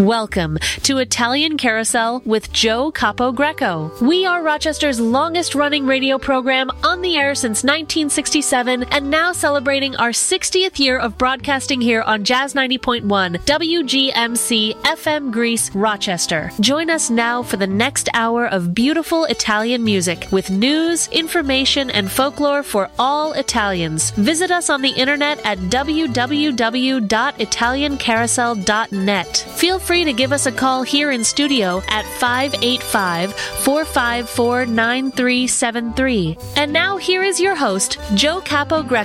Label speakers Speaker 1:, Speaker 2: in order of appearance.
Speaker 1: Welcome to Italian Carousel with Joe Capogreco. We are Rochester's longest-running radio program, on the air since 1967, and now celebrating our 60th year of broadcasting here on Jazz 90.1 WGMC FM Greece, Rochester. Join us now for the next hour of beautiful Italian music with news, information, and folklore for all Italians. Visit us on the internet at www.italiancarousel.net. Feel free to give us a call here in studio at 585-454-9373. And now here is your host, Joe Capogreco.